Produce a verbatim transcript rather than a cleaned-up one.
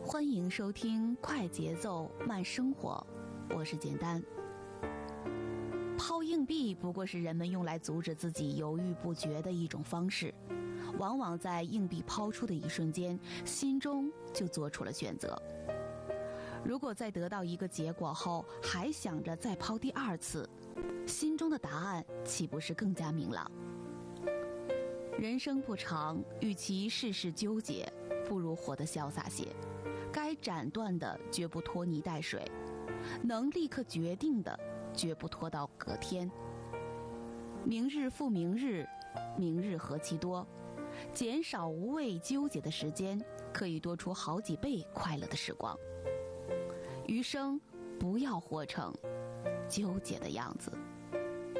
欢迎收听快节奏慢生活，我是简单。抛硬币不过是人们用来阻止自己犹豫不决的一种方式，往往在硬币抛出的一瞬间，心中就做出了选择。如果在得到一个结果后还想着再抛第二次，心中的答案岂不是更加明朗？人生不长，与其事事纠结，不如活得潇洒些。该斩断的绝不拖泥带水，能立刻决定的绝不拖到隔天。明日复明日，明日何其多，减少无谓纠结的时间，可以多出好几倍快乐的时光。余生不要活成纠结的样子。